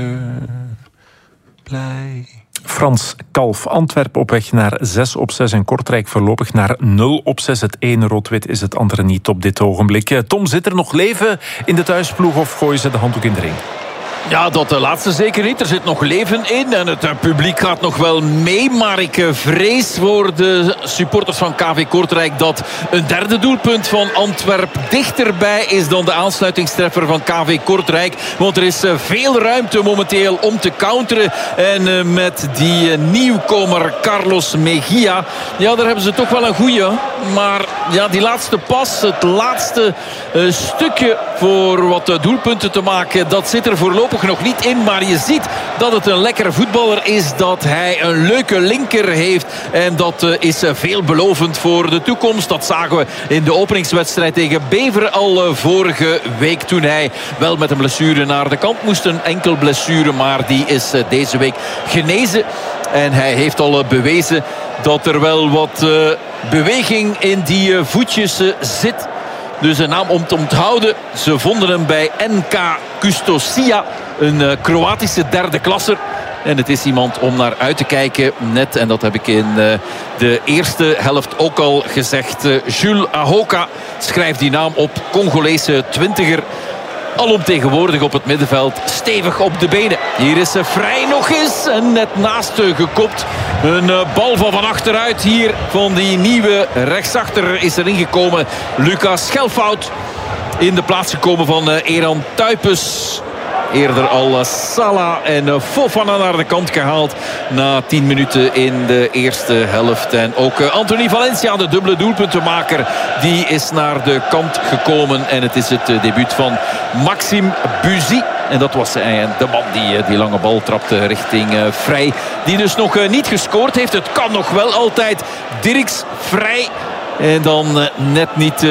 Blij. Frans Kalf, Antwerpen op weg naar 6-6 en Kortrijk voorlopig naar 0-6. Het ene rood-wit is het andere niet op dit ogenblik. Tom, zit er nog leven in de thuisploeg of gooien ze de handdoek in de ring? Ja, dat laatste zeker niet. Er zit nog leven in en het publiek gaat nog wel mee. Maar ik vrees voor de supporters van KV Kortrijk dat een derde doelpunt van Antwerpen dichterbij is dan de aansluitingstreffer van KV Kortrijk. Want er is veel ruimte momenteel om te counteren. En met die nieuwkomer Carlos Mejia, ja, daar hebben ze toch wel een goeie. Maar ja, die laatste pas, het laatste stukje voor wat doelpunten te maken, dat zit er voorlopig nog niet in. Maar je ziet dat het een lekkere voetballer is, dat hij een leuke linker heeft. En dat is veelbelovend voor de toekomst. Dat zagen we in de openingswedstrijd tegen Beveren al vorige week, toen hij wel met een blessure naar de kant moest. Een enkel blessure, maar die is deze week genezen. En hij heeft al bewezen dat er wel wat beweging in die voetjes zit. Dus een naam om te onthouden. Ze vonden hem bij NK Custosia, een Kroatische derde klasser. En het is iemand om naar uit te kijken. Net, en dat heb ik in de eerste helft ook al gezegd. Jules Ahoka, schrijft die naam op. Congolese twintiger. Alomtegenwoordig op het middenveld. Stevig op de benen. Hier is Vrij nog eens. En net naast gekopt. Een bal van achteruit hier. Van die nieuwe rechtsachter is erin gekomen. Lucas Schelfout. In de plaats gekomen van Eran Tuipes. Eerder al Salah en Fofana naar de kant gehaald na 10 minuten in de eerste helft. En ook Anthony Valencia, de dubbele doelpuntenmaker, die is naar de kant gekomen. En het is het debuut van Maxime Buzy. En dat was de man die die lange bal trapte richting Vrij. Die dus nog niet gescoord heeft. Het kan nog wel altijd. Dirks Vrij. En dan net niet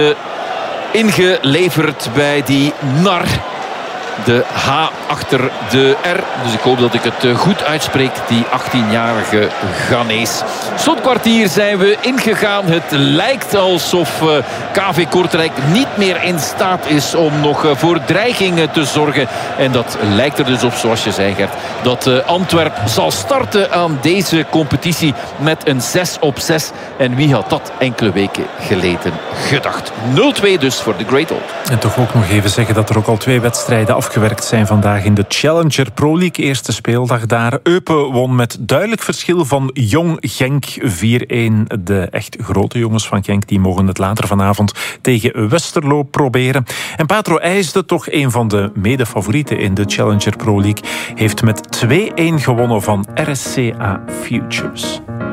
ingeleverd bij die nar. De H achter de R. Dus ik hoop dat ik het goed uitspreek. Die 18-jarige Ghanese. Slotkwartier zijn we ingegaan. Het lijkt alsof KV Kortrijk niet meer in staat is om nog voor dreigingen te zorgen. En dat lijkt er dus op, zoals je zei, Gert, dat Antwerpen zal starten aan deze competitie met een 6-6. En wie had dat enkele weken geleden gedacht? 0-2 dus voor de Great Old. En toch ook nog even zeggen dat er ook al 2 wedstrijden afgewerkt zijn vandaag in de Challenger Pro League. Eerste speeldag daar. Eupen won met duidelijk verschil van Jong Genk 4-1. De echt grote jongens van Genk die mogen het later vanavond tegen Westerlo proberen. En Patro IJsde, toch een van de medefavorieten in de Challenger Pro League, heeft met 2-1 gewonnen van RSCA Futures.